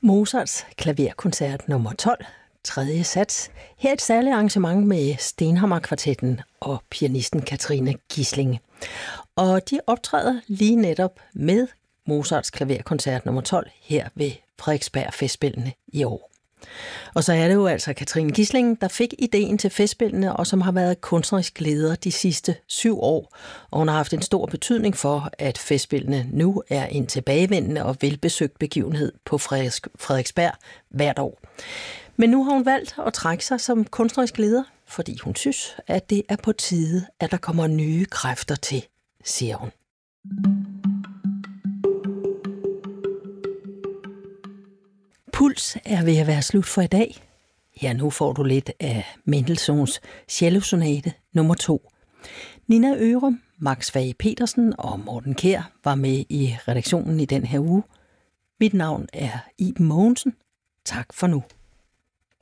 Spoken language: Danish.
Mozarts klaverkoncert nummer 12, tredje sats. Her et særligt arrangement med Stenhammar-kvartetten og pianisten Katrine Gisling. Og de optræder lige netop med Mozarts klaverkoncert nummer 12 her ved Frederiksberg Festspillene i år. Og så er det jo altså Katrine Gisling, der fik ideen til Festspillene, og som har været kunstnerisk leder de sidste 7 år. Og hun har haft en stor betydning for, at Festspillene nu er en tilbagevendende og velbesøgt begivenhed på Frederiksberg hvert år. Men nu har hun valgt at trække sig som kunstnerisk leder, fordi hun synes, at det er på tide, at der kommer nye kræfter til, siger hun. Puls er ved at være slut for i dag. Ja, nu får du lidt af Mendelssohns Cellosonate nummer 2. Nina Ørum, Max Fage Petersen og Morten Kjær var med i redaktionen i den her uge. Mit navn er Iben Mogensen. Tak for nu.